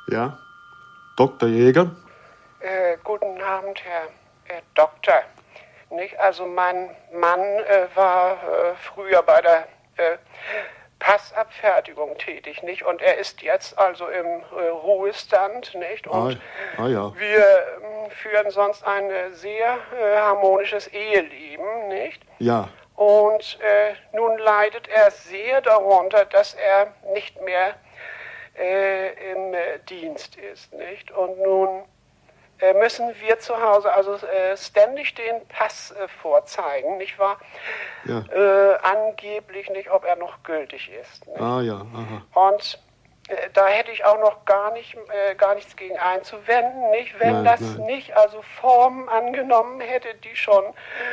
Ja, Dr. Jäger? Guten Abend, Herr Doktor. Nicht? Also mein Mann war früher bei der Passabfertigung tätig, nicht? Und er ist jetzt also im Ruhestand, nicht? Und ja. wir führen sonst ein sehr harmonisches Eheleben, nicht? Ja. Und nun leidet er sehr darunter, dass er nicht mehr im Dienst ist, nicht? Und nun müssen wir zu Hause also ständig den Pass vorzeigen, nicht wahr? Ja. Angeblich nicht, ob er noch gültig ist. Nicht? Ja, aha. Und da hätte ich auch noch gar nichts gegen einzuwenden, nicht? Wenn das nicht also Formen angenommen hätte, die schon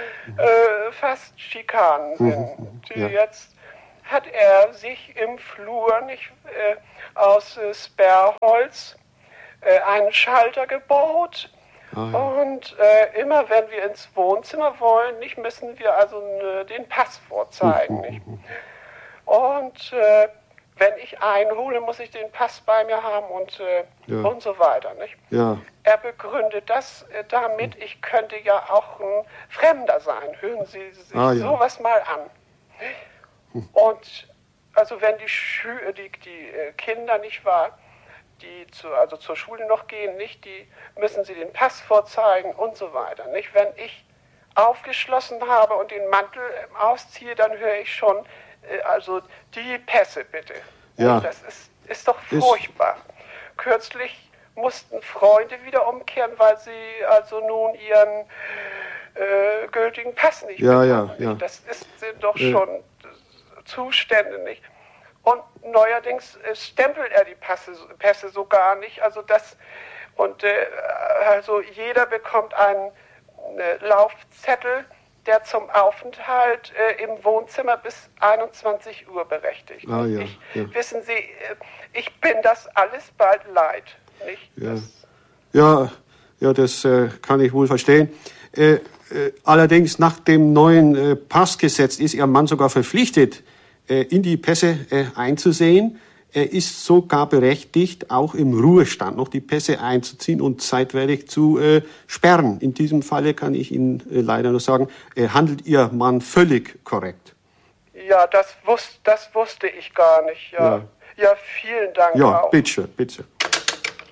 fast Schikanen sind. Jetzt hat er sich im Flur nicht aus Sperrholz einen Schalter gebaut. Und immer wenn wir ins Wohnzimmer wollen, nicht, müssen wir also den Pass vorzeigen. Nicht? Und wenn ich einhole, muss ich den Pass bei mir haben und so weiter. Nicht? Ja. Er begründet das damit, ich könnte ja auch ein Fremder sein. Hören Sie sich sowas mal an. Und also wenn die Kinder nicht wahr, die zur Schule noch gehen, nicht, die müssen sie den Pass vorzeigen und so weiter. Nicht? Wenn ich aufgeschlossen habe und den Mantel ausziehe, dann höre ich schon, also die Pässe bitte. Ja. Das ist doch furchtbar. Kürzlich mussten Freunde wieder umkehren, weil sie also nun ihren gültigen Pass nicht bekommen. Ja. Das sind doch schon Zustände, nicht? Und neuerdings stempelt er die Pässe so gar nicht. Also also jeder bekommt einen Laufzettel, der zum Aufenthalt im Wohnzimmer bis 21 Uhr berechtigt. Wissen Sie, ich bin das alles bald leid. Nicht? Das kann ich wohl verstehen. Allerdings nach dem neuen Passgesetz ist Ihr Mann sogar verpflichtet, in die Pässe einzusehen. Er ist sogar berechtigt, auch im Ruhestand noch die Pässe einzuziehen und zeitweilig zu sperren. In diesem Falle kann ich Ihnen leider nur sagen, handelt Ihr Mann völlig korrekt. Ja, das wusste ich gar nicht. Ja, vielen Dank auch. Ja, bitte.